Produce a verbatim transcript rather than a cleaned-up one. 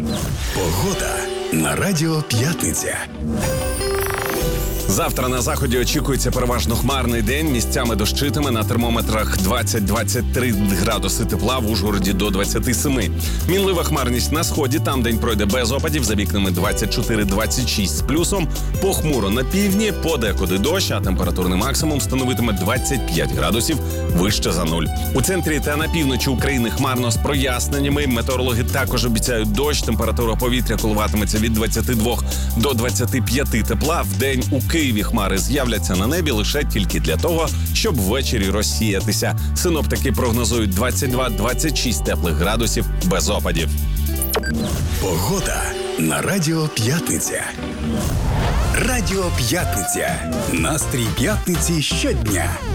Погода на Радіо П'ятниця. Завтра на заході очікується переважно хмарний день, місцями дощитиме, на термометрах двадцять-двадцять три градуси тепла, в Ужгороді до двадцять сім. Мінлива хмарність на сході, там день пройде без опадів, за вікнами двадцять чотири двадцять шість з плюсом. Похмуро на півдні, подекуди дощ, а температурний максимум становитиме двадцять п'ять градусів вище за нуль. У центрі та на півночі України хмарно з проясненнями. Метеорологи також обіцяють дощ, температура повітря коливатиметься від двадцяти двох до двадцяти п'яти тепла. Вдень у Києві хмари з'являться на небі лише тільки для того, щоб ввечері розсіятися. Синоптики прогнозують двадцять два двадцять шість теплих градусів без опадів. Погода на Радіо П'ятниця. Радіо П'ятниця. Настрій п'ятниці щодня.